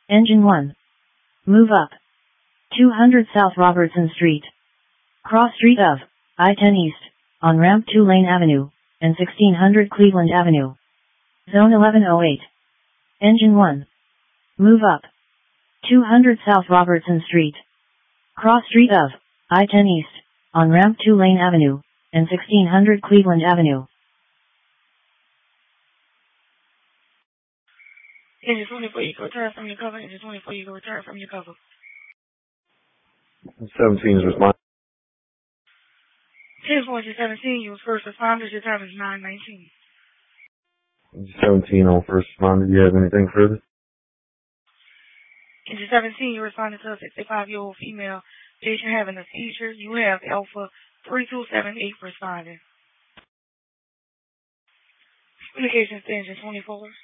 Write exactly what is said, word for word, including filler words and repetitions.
Engine one. Move up. two hundred South Robertson Street. Cross street of I ten East, on ramp two Lane Avenue, and sixteen hundred Cleveland Avenue. Zone eleven oh eight. Engine one. Move up. two hundred South Robertson Street. Cross street of I ten East, on ramp two Lane Avenue, and sixteen hundred Cleveland Avenue. Engine twenty-four, you can return from your cover. Engine twenty-four, you can return from your cover. seventeen is responding. ten four seventeen, you was first responders. Your time is nine nineteen. seventeen on first responder. Do you have anything further? Engine seventeen, you responded to a sixty-five-year-old female patient having a seizure. You have Alpha three two seven eight responding. Communications to Engine twenty-four.